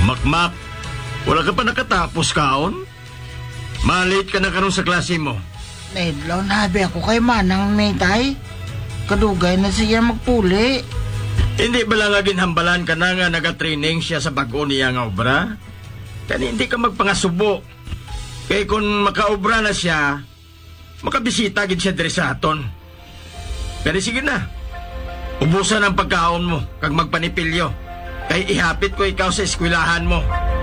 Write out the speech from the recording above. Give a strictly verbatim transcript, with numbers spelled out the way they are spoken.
Makmak, wala ka pa nakatapos kaon? Malate ka na karon sa klase mo. Medlaw na habi ako kay Manang Maytay. Kadugay na siya magpuli. Hindi ba lang agin hambalan ka na nga nagatraining siya sa bago niya nga obra? Kani hindi ka magpangasubo. Kaya kung makaobra na siya, makabisita gid siya diri sa aton. Pero sige na, ubusan ang pagkaon mo kag magpanipilyo. Kay ihapit ko ikaw sa eskwelahan mo.